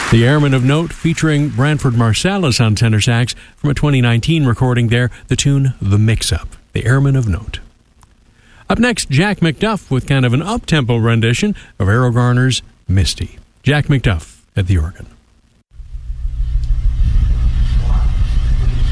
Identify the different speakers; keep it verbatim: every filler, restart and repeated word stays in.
Speaker 1: The Airmen of Note, featuring Branford Marsalis on tenor sax from a twenty nineteen recording there, the tune The Mix-Up. The Airmen of Note. Up next, Jack McDuff with kind of an up-tempo rendition of Errol Garner's Misty. Jack McDuff at the organ.